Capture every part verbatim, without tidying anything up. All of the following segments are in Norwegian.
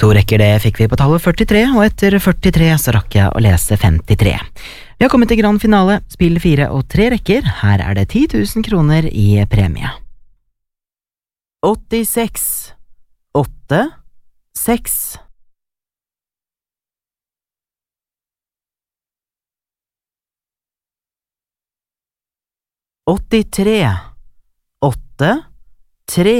To rekker det fikk vi på tallet førtitre, og etter førtitre så rakk jeg å lese femtitre. Vi har kommet til grand finale, spill fire og tre rekker. Her er det ti tusen kroner i premie. åttiseks, åtte, seks. åttitre, åtte, tre.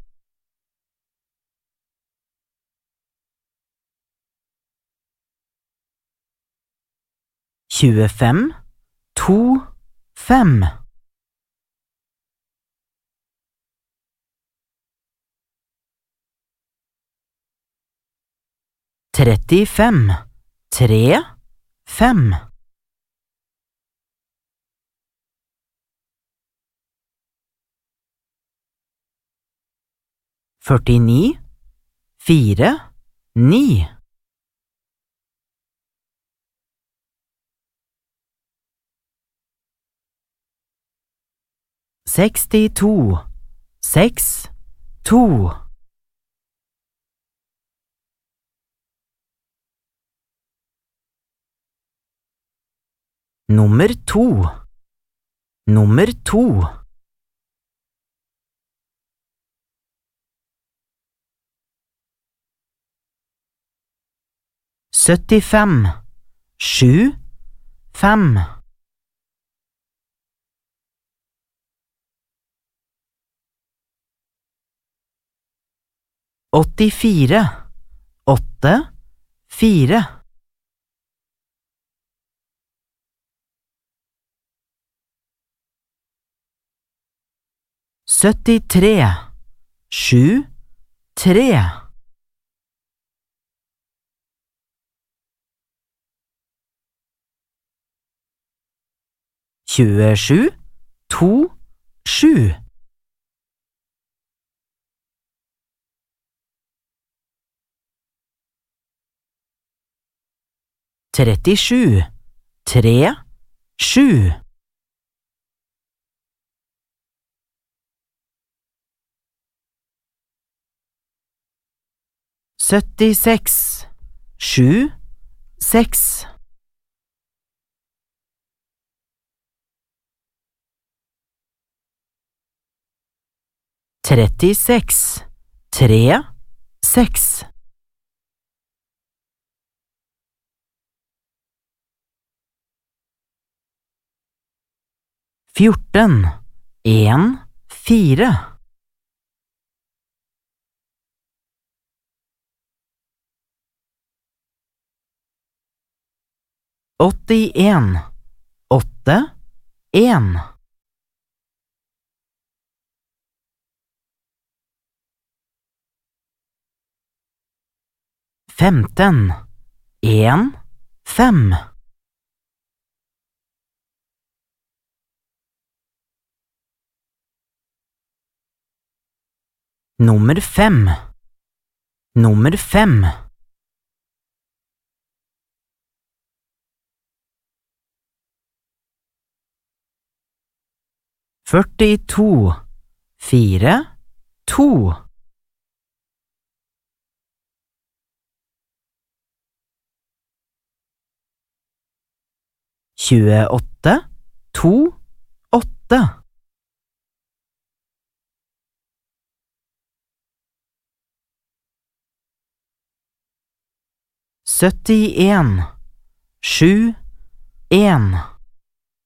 tjuefem, to, fem. trettifem, tre, fem. førtini, fire, ni. sekstito, seks, to. Nummer to. Nummer to. syttifem, sju, fem. åttifire, åtte, fire. syttitre, sju, tre. tjuesju, to, sju. trettisju, tre, sju. syttiseks, sju, seks. trettiseks, tre, seks. fjorten, en, fire. åttien, åtte, en. femten, en, fem. Nummer fem. Nummer fem. førtito, fire, to. tjueåtte, to, åtte. syttien, sju, en.